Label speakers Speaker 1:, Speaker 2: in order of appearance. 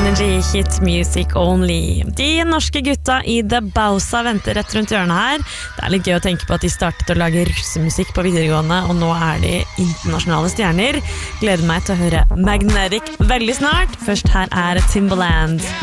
Speaker 1: Energy Hit Music Only. De norske gutta i The Bausa venter rett rundt hjørnet her. Det litt gøy å tenke på at de startet å lage russemusikk på videregående, og nå de internasjonale stjerner. Gleder meg til å høre Magnetic veldig snart. Først her Timbaland.